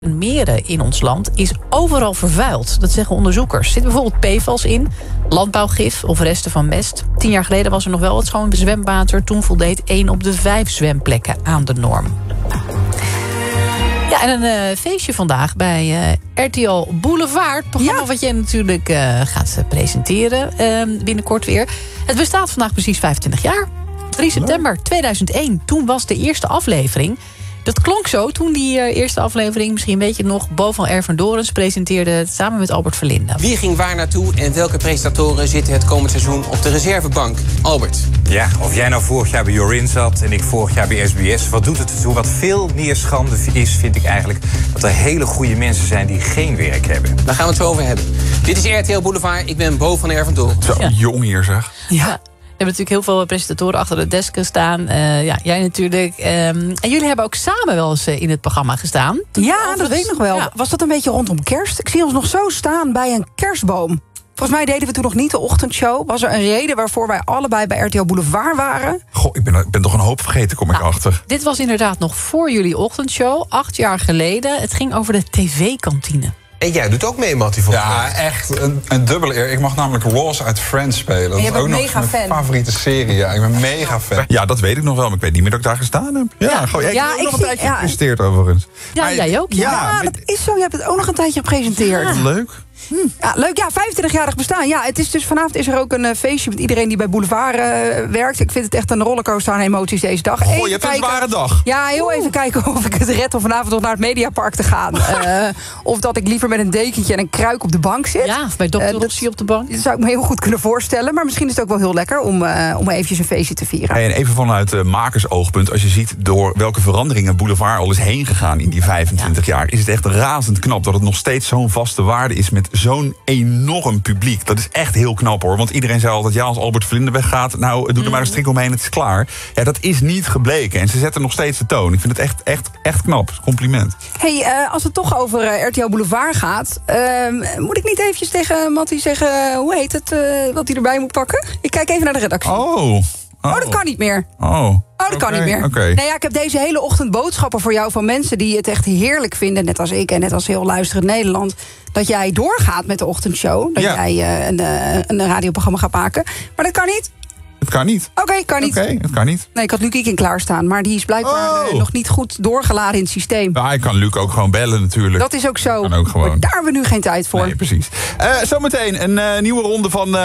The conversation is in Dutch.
Meren in ons land is overal vervuild. Dat zeggen onderzoekers. Er zit bijvoorbeeld PFAS in, landbouwgif of resten van mest. 10 jaar geleden was er nog wel wat schoon zwemwater. Toen voldeed 1 op de 5 zwemplekken aan de norm. Ja, en een feestje vandaag bij RTL Boulevard. Het programma wat jij natuurlijk gaat presenteren binnenkort weer. Het bestaat vandaag precies 25 jaar. 3 september 2001. Toen was de eerste aflevering. Dat klonk zo toen die eerste aflevering, misschien weet je het nog, Bo van Ervendorens presenteerde het samen met Albert Verlinde. Wie ging waar naartoe en welke presentatoren zitten het komend seizoen op de reservebank? Albert. Ja, of jij nou vorig jaar bij Jorin zat en ik vorig jaar bij SBS. Wat doet het ertoe? Wat veel meer schande is, vind ik eigenlijk, dat er hele goede mensen zijn die geen werk hebben. Daar gaan we het zo over hebben. Dit is RTL Boulevard, ik ben Bo van Ervendorens. Zo jong hier zeg. Ja. We hebben natuurlijk heel veel presentatoren achter de desken staan. Jij natuurlijk. En jullie hebben ook samen wel eens in het programma gestaan. Ja, dat weet ik nog wel. Ja. Was dat een beetje rondom kerst? Ik zie ons nog zo staan bij een kerstboom. Volgens mij deden we toen nog niet de ochtendshow. Was er een reden waarvoor wij allebei bij RTL Boulevard waren? Goh, ik ben toch een hoop vergeten, kom ik achter. Dit was inderdaad nog voor jullie ochtendshow. 8 jaar geleden. Het ging over de tv-kantine. En jij doet ook mee, Mattie, volgens mij. Ja, echt een dubbele eer. Ik mag namelijk Ross uit Friends spelen. Dat is ook nog mijn favoriete serie. Ja, ik ben mega fan. Ja, dat weet ik nog wel, maar ik weet niet meer dat ik daar gestaan heb. Ja, gewoon, ik heb nog een tijdje gepresenteerd overigens. Ja, maar, jij ook. Ja, dat is zo. Je hebt het ook nog een tijdje gepresenteerd. Ja. Leuk. Ja, leuk. Ja, 25-jarig bestaan. Ja, het is dus vanavond is er ook een feestje met iedereen die bij Boulevard werkt. Ik vind het echt een rollercoaster aan emoties deze dag. Goh, je hebt een zware dag. Ja, heel even kijken of ik het red om vanavond nog naar het Mediapark te gaan. Of dat ik liever met een dekentje en een kruik op de bank zit. Ja, of bij Dr. Rossi op de bank. Dat zou ik me heel goed kunnen voorstellen. Maar misschien is het ook wel heel lekker om eventjes een feestje te vieren. Hey, en even vanuit makersoogpunt. Als je ziet door welke veranderingen Boulevard al is heen gegaan in die 25 jaar. Is het echt razend knap dat het nog steeds zo'n vaste waarde is met zo'n enorm publiek. Dat is echt heel knap hoor. Want iedereen zei altijd, ja, als Albert Verlinde weggaat, nou, doe er maar een strik omheen, het is klaar. Ja, dat is niet gebleken. En ze zetten nog steeds de toon. Ik vind het echt knap. Compliment. Hey, als het toch over RTL Boulevard gaat, moet ik niet eventjes tegen Mattie zeggen, hoe heet het, wat hij erbij moet pakken? Ik kijk even naar de redactie. Oh, dat kan niet meer. Oh, dat kan niet meer. Okay. Nee, ja, ik heb deze hele ochtend boodschappen voor jou van mensen die het echt heerlijk vinden, net als ik en net als heel luisterend Nederland, dat jij doorgaat met de ochtendshow. Dat jij een radioprogramma gaat maken. Maar dat kan niet. Het kan niet. Oké, kan niet. Oké, het kan niet. Nee, ik had Luc Iking klaarstaan, maar die is blijkbaar nog niet goed doorgeladen in het systeem. Ja, ik kan Luc ook gewoon bellen natuurlijk. Dat is ook zo. Kan ook gewoon. Maar daar hebben we nu geen tijd voor. Nee, precies. Zometeen een nieuwe ronde van